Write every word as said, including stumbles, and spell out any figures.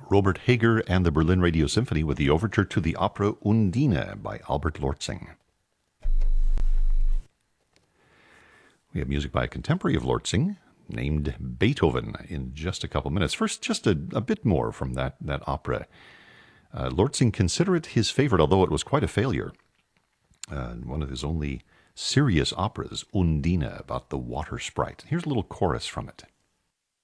Robert Hager and the Berlin Radio Symphony with the overture to the opera Undine by Albert Lortzing. We have music by a contemporary of Lortzing named Beethoven in just a couple minutes. First, just a, a bit more from that, that opera. Uh, Lortzing considered it his favorite, although it was quite a failure. Uh, one of his only serious operas, Undine, about the water sprite. Here's a little chorus from it.